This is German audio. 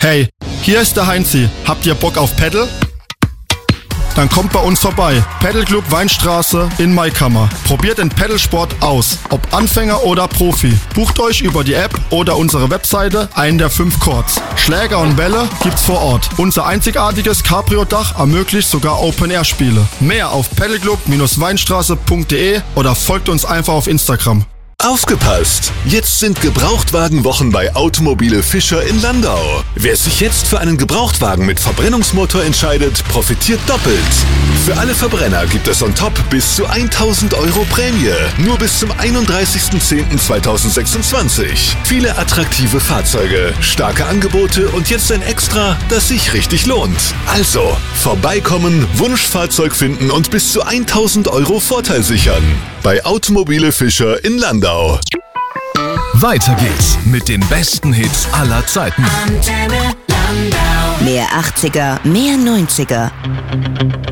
Hey, hier ist der Heinzi. Habt ihr Bock auf Paddle? Dann kommt bei uns vorbei. Paddleclub Weinstraße in Maikammer. Probiert den Paddlesport aus. Ob Anfänger oder Profi. Bucht euch über die App oder unsere Webseite einen der 5 Courts. Schläger und Bälle gibt's vor Ort. Unser einzigartiges Cabrio-Dach ermöglicht sogar Open-Air-Spiele. Mehr auf paddleclub-weinstraße.de oder folgt uns einfach auf Instagram. Aufgepasst! Jetzt sind Gebrauchtwagenwochen bei Automobile Fischer in Landau. Wer sich jetzt für einen Gebrauchtwagen mit Verbrennungsmotor entscheidet, profitiert doppelt. Für alle Verbrenner gibt es on top bis zu 1.000 Euro Prämie. Nur bis zum 31.10.2026. Viele attraktive Fahrzeuge, starke Angebote und jetzt ein Extra, das sich richtig lohnt. Also, vorbeikommen, Wunschfahrzeug finden und bis zu 1.000 Euro Vorteil sichern. Bei Automobile Fischer in Landau. Weiter geht's mit den besten Hits aller Zeiten. Antenne Landau. Mehr 80er, mehr 90er.